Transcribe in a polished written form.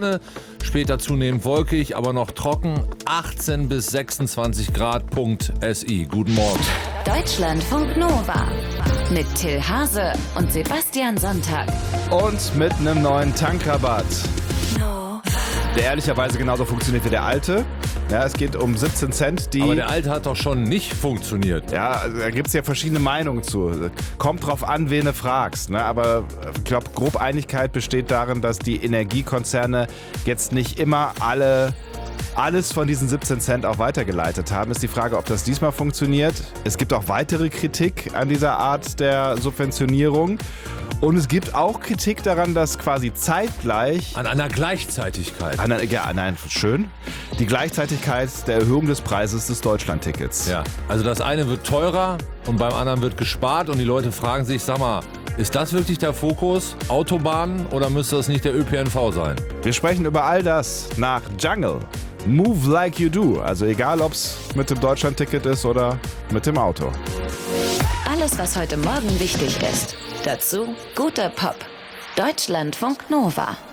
Später zunehmend wolkig, aber noch trocken. 18 bis 26 Grad.si. Guten Morgen. Deutschlandfunk Nova mit Till Hase und Sebastian Sonntag. Und mit einem neuen Tankrabatt, der ehrlicherweise genauso funktioniert wie der alte. Ja, es geht um 17 Cent. Aber der alte hat doch schon nicht funktioniert. Ja, also da gibt es ja verschiedene Meinungen zu. Kommt drauf an, wen du fragst. Ne? Aber ich glaube, grob Einigkeit besteht darin, dass die Energiekonzerne jetzt nicht immer alles von diesen 17 Cent auch weitergeleitet haben. Ist die Frage, ob das diesmal funktioniert. Es gibt auch weitere Kritik an dieser Art der Subventionierung. Und es gibt auch Kritik daran, dass quasi zeitgleich... An einer Gleichzeitigkeit. Schön. Die Gleichzeitigkeit der Erhöhung des Preises des Deutschlandtickets. Ja, also das eine wird teurer und beim anderen wird gespart und die Leute fragen sich, sag mal, ist das wirklich der Fokus? Autobahnen oder müsste das nicht der ÖPNV sein? Wir sprechen über all das nach Jungle. Move like you do. Also egal, ob es mit dem Deutschlandticket ist oder mit dem Auto. Alles, was heute Morgen wichtig ist. Dazu guter Pop. Deutschlandfunk Nova.